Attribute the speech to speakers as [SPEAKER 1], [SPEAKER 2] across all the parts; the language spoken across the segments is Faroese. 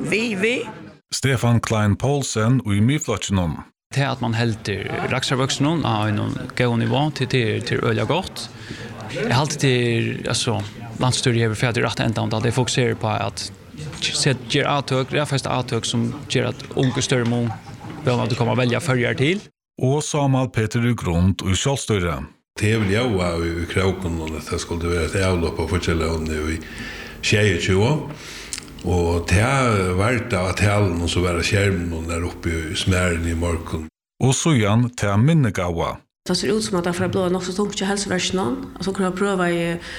[SPEAKER 1] vi.
[SPEAKER 2] Stefan Klein Poulsen og i Myflotjenom.
[SPEAKER 3] Det at man helter raksarvøksen av en god nivå til øyla godt. Jeg har alltid altså, landstyret er ferdig rett enda om det fokuserer på at gjør avtøk, det er faktisk avtøk som gjør at unge større mån behøver at du kommer velge følger til.
[SPEAKER 2] Og Samuel Peter Grund og Kjølstøyre.
[SPEAKER 4] Det vil jeg også i Krauken, og det skulle være et avlopp på forskjellige i 2020. Og det har vært av talen og så være skjermen der oppe i smæren i morgen.
[SPEAKER 2] Og så igjen til Minnegawa.
[SPEAKER 5] Det ser ut som at det får blå nok så tungt til helseversjonen. Altså, dere har prøvet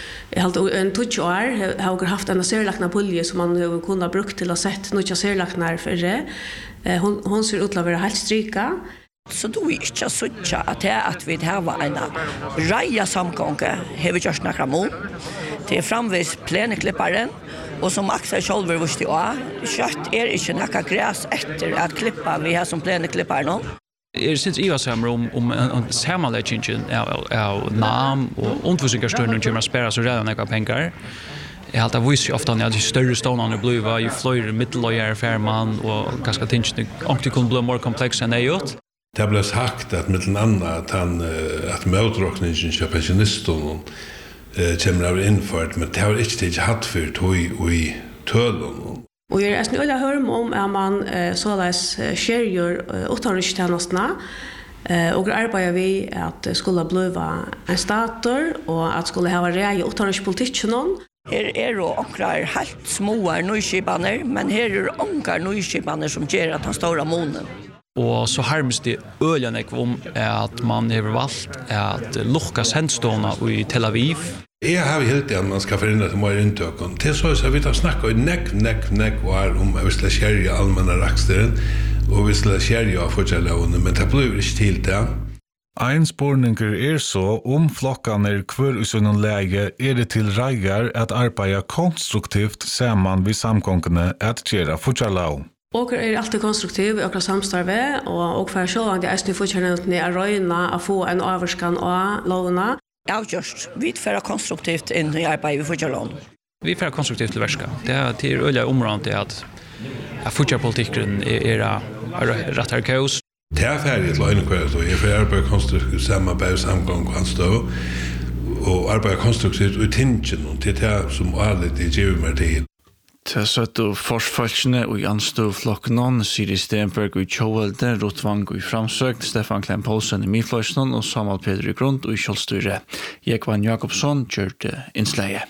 [SPEAKER 5] i en 20 år, har dere haft en særlakna pulje som man kunne ha brukt til å sette noen særlakna før. Hun ser ut til å være helt stryka.
[SPEAKER 1] Så du er ikke sånn at vi har en reie samgånge, har vi gjort noen mål. Det er framvis pleneklipperen, og som Axel selv visste også, kjøtt er ikke noe græs etter at klippa vi har som pleneklipperen nå.
[SPEAKER 3] Jeg synes jeg også om en sammenleggingen av namn og undervisningsstunden kommer å spære så redan noen penger. Jeg har viser ofte at de større stående blir jo flere middeløyere færmann og ganske tingene det kunne bli mer komplekse enn det gjort.
[SPEAKER 4] Det ble sagt at med den andre at møtråkningen til pensjonisten kommer av innført, men det har ikke hatt for tog i tølen.
[SPEAKER 5] Og jeg er øyne å høre om at man såleis skjergjør utenrikstjenestene, og arbeider vi at det skulle bli en stater, og at skulle ha reie utenrikspolitikken.
[SPEAKER 1] Her er det omkring helt små nøyskipene, men her er det omkring nøyskipene som gjør at han står av månen.
[SPEAKER 3] Og så harmes det øyene om at man har valgt at lukke sendstående i Tel Aviv.
[SPEAKER 4] Jeg har helt det at man skal forhindre til mer inntøkken. Det er så at vi tar snakket i nekk år om vi skal skjerje allmenne raksteren, og vi skal skjerje av forskjellige, men det blir ikke til det.
[SPEAKER 2] Ein spårninger er så om flokkene hver i sånne lege det til reier at arbeide konstruktivt sammen ved samkongene at gjøre forskjellige.
[SPEAKER 5] Og alltid konstruktiv i akkurat samstarve, og for selv om det er fortjennende å røyne å få en overskan av lovene.
[SPEAKER 1] Ja, just. Vi får konstruktivt inn i arbeidet vi fortjeller.
[SPEAKER 3] Vi får konstruktivt til verska. Det er øyelig området at fortjellerpolitikken er rett her kaos.
[SPEAKER 4] Det er ferdig til øynekværet, og jeg får arbeide konstruktivt samarbeid, samgang og anstå, og arbeide konstruktivt i tingen, og til det som alle de gjør meg til.
[SPEAKER 6] Til søtte forsfølsene og i anstøvflokkene, Siri Stenberg og i Kjøvelde, Rotvang og i Framsøkt, Stefan Klein Poulsen i Myflotjenom og Samuel Peter Grund og i Kjølstøyre. Jekvann Jakobsson kjørte innsleie.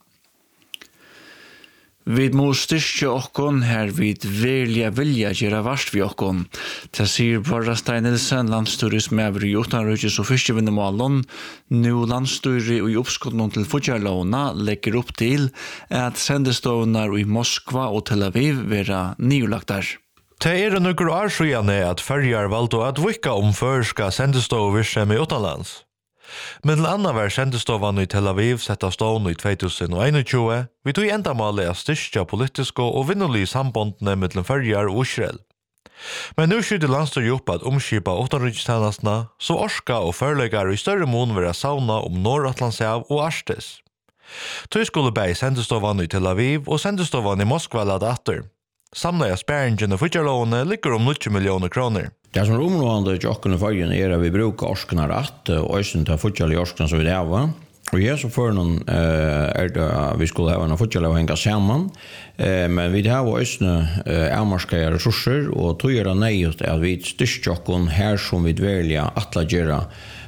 [SPEAKER 6] Vi må styrke okkon her vid vilja gjøre varst vi okkon. Det sier Borra Stein Nilsen, landstyresmæver i utenrykes og fyrstevinnemålen. Nå landstyret og i oppskottene til Fudjarlovna legger opp til at sendestående i Moskva og Tel Aviv være nylagt der.
[SPEAKER 7] Det er noen år siden at Førjar valgte at vikka om førska sendeståvirksomhet i utenlands. Men til annet var sendeståvene i Tel Aviv sett av stående i 2021, vi tog endamålet å styrke politiske og vinnelige sambondene mellom Førjar og Israel. Men nå skydde landstyret opp at omskipa utenrikstjenestene, så orska og førleggere i større mån være sauna om Nord-Atlantshav og Arktis. Tog skulle bare sendeståvene i Tel Aviv og sendeståvene i Moskva lade atter. Samlet sperringen og Fudjarlovene ligger om 90 millioner kroner.
[SPEAKER 8] Det som områdende til åkkene fargen at vi bruker orskene rett, og øyne til fotjallige orskene som vi har. Og her så før noen det vi skulle ha en fotjallige å henge sammen, men vi har øyne avmarske ressurser, og tog det nøyest at vi styrker åkken her som vi velger at gjøre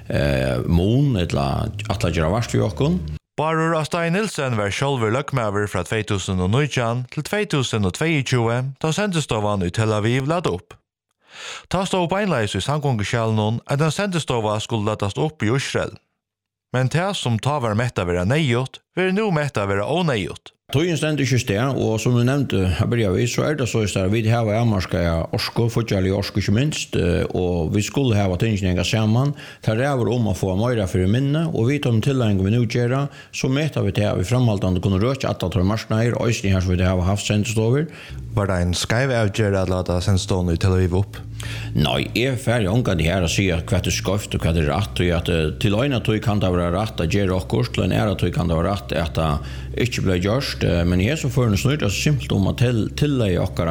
[SPEAKER 8] mån, eller at gjøre verst for åkken.
[SPEAKER 7] Borra Stein Nilsen var sjølver løkmaver fra 2019 til 2022, da sendeståvene i Tel Aviv lade opp. Ta stod beinleis i samgångskjelen at den sendestova skulle ladast opp i Israel. Men det som tar var metta være neiot, vil nå metta være oneiot.
[SPEAKER 8] Tøyen stendt ikke sted, og som du nevnte, så det så at vi har avmarska orsko, fotjallige orsko ikke minst, og vi skulle ha tingene sammen. Det ræver om å få mer for minne, og vi tar med tilhengig vi nå gjør, så møter vi til at vi fremhaltende kunne røke at det tar marsjneier, og øyne her som vi har haft sendestover.
[SPEAKER 7] Var det en skreiv avgjør at lade sendestående i Tel Aviv opp?
[SPEAKER 8] Nei, jeg er ferdig omgang her å si hva det skøft og hva det rett, og at til øyne tog kan det være rett at gjøre okkurs, til en ære tog kan det være rett at det ikke ble gjørst, men jeg så får en snøyde simpelt om å tillegge okkara